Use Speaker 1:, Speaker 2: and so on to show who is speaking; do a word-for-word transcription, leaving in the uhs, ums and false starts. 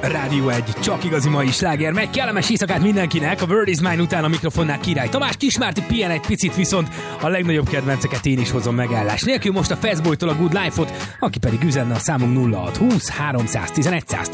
Speaker 1: Rádió egy, csak igazi mai sláger. Meg kellemes éjszakát mindenkinek, a World is Mine után a mikrofonnál Király Tamás, Kismárti pihen egy picit, viszont a legnagyobb kedvenceket én is hozom megállás nélkül. Most a Fastboytól a Good Life-ot, aki pedig üzenne a számunk nulla hat húsz háromszáztizenegy